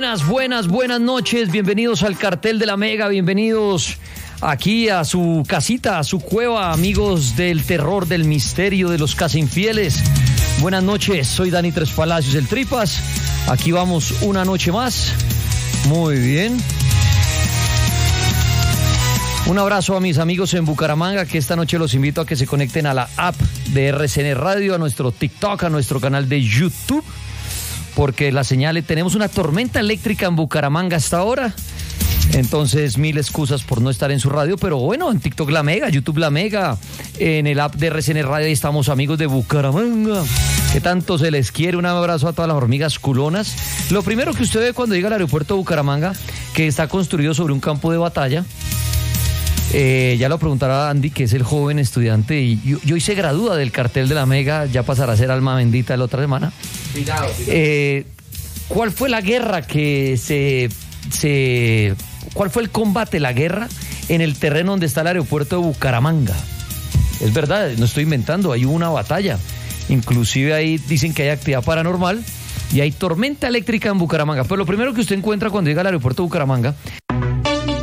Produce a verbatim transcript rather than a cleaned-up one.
Buenas, buenas, buenas noches. Bienvenidos al Cartel de la Mega. Bienvenidos aquí a su casita, a su cueva, amigos del terror, del misterio, de los casi infieles. Buenas noches, soy Dani Tres Palacios, el Tripas. Aquí vamos una noche más. Muy bien. Un abrazo a mis amigos en Bucaramanga, que esta noche los invito a que se conecten a la app de R C N Radio, a nuestro TikTok, a nuestro canal de YouTube, porque la señal, tenemos una tormenta eléctrica en Bucaramanga hasta ahora. Entonces, mil excusas por no estar en su radio, pero bueno, en TikTok La Mega, YouTube La Mega, en el app de R C N Radio, ahí estamos, amigos de Bucaramanga, que tanto se les quiere. Un abrazo a todas las hormigas culonas. Lo primero que usted ve cuando llega al aeropuerto de Bucaramanga, que está construido sobre un campo de batalla, eh, ya lo preguntará Andy, que es el joven estudiante, y, y, y hoy se gradúa del Cartel de la Mega, ya pasará a ser alma bendita la otra semana. Cuidado, cuidado. Eh, ¿Cuál fue la guerra que se... se ¿Cuál fue el combate, la guerra, en el terreno donde está el aeropuerto de Bucaramanga? Es verdad, no estoy inventando, hay una batalla. Inclusive ahí dicen que hay actividad paranormal y hay tormenta eléctrica en Bucaramanga. Pero lo primero que usted encuentra cuando llega al aeropuerto de Bucaramanga